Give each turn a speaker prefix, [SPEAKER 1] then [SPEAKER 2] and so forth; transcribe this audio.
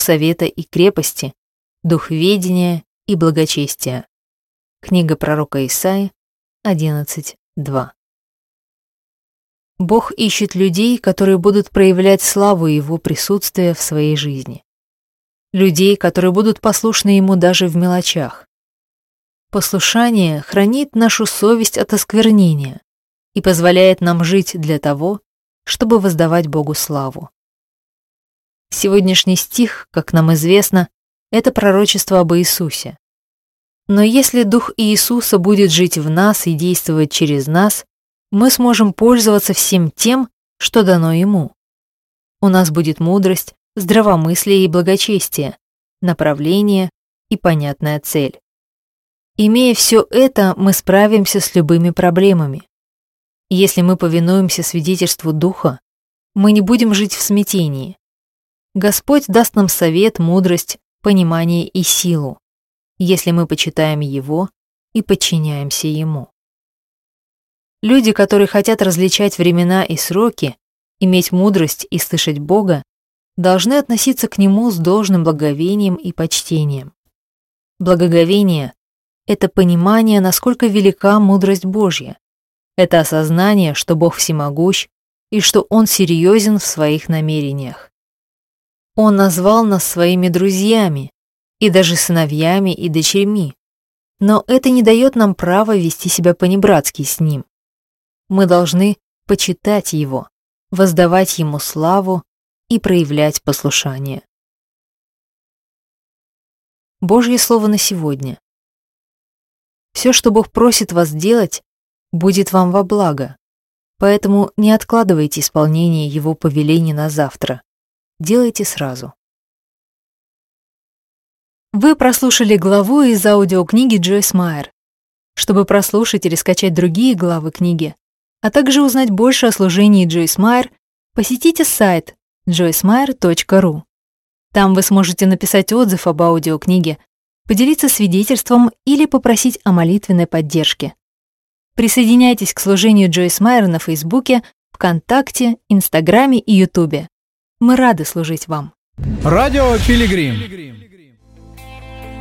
[SPEAKER 1] совета и крепости, дух ведения и благочестия. Книга пророка Исаии 11:2. Бог ищет людей, которые будут проявлять славу Его присутствия в своей жизни. Людей, которые будут послушны Ему даже в мелочах. Послушание хранит нашу совесть от осквернения и позволяет нам жить для того, чтобы воздавать Богу славу. Сегодняшний стих, как нам известно, это пророчество об Иисусе. Но если Дух Иисуса будет жить в нас и действовать через нас, мы сможем пользоваться всем тем, что дано Ему. У нас будет мудрость, здравомыслие и благочестие, направление и понятная цель. Имея все это, мы справимся с любыми проблемами. Если мы повинуемся свидетельству Духа, мы не будем жить в смятении. Господь даст нам совет, мудрость, понимание и силу, если мы почитаем Его и подчиняемся Ему. Люди, которые хотят различать времена и сроки, иметь мудрость и слышать Бога, должны относиться к Нему с должным благоговением и почтением. Благоговение — это понимание, насколько велика мудрость Божья. Это осознание, что Бог всемогущ и что Он серьезен в своих намерениях. Он назвал нас своими друзьями, и даже сыновьями и дочерьми, но это не дает нам права вести себя понебратски с Ним. Мы должны почитать Его, воздавать Ему славу и проявлять послушание. Божье Слово на сегодня. Все, что Бог просит вас делать, будет вам во благо, поэтому не откладывайте исполнение Его повелений на завтра. Делайте сразу. Вы прослушали главу из аудиокниги Джойс Майер. Чтобы прослушать или скачать другие главы книги, а также узнать больше о служении Джойс Майер, посетите сайт joycemeyer.ru. Там вы сможете написать отзыв об аудиокниге, поделиться свидетельством или попросить о молитвенной поддержке. Присоединяйтесь к служению Джойс Майер на Фейсбуке, ВКонтакте, Инстаграме и Ютубе. Мы рады служить вам.
[SPEAKER 2] Радио Пилигрим.